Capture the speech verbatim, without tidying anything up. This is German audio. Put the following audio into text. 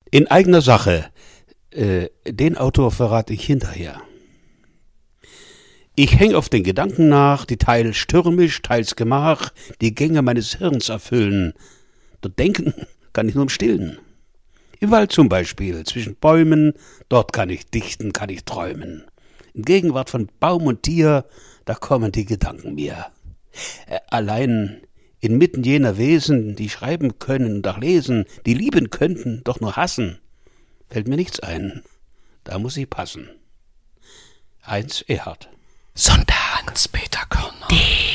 In eigener Sache. Äh, den Autor verrate ich hinterher. Ich häng auf den Gedanken nach, die teils stürmisch, teils Gemach die Gänge meines Hirns erfüllen. Dort denken kann ich nur im Stillen. Im Wald zum Beispiel, zwischen Bäumen, dort kann ich dichten, kann ich träumen. In Gegenwart von Baum und Tier, da kommen die Gedanken mir. Äh, allein inmitten jener Wesen, die schreiben können und auch lesen, die lieben könnten, doch nur hassen, fällt mir nichts ein. Da muss ich passen. Heinz Erhardt. Sonntag, Hans-Peter Körner.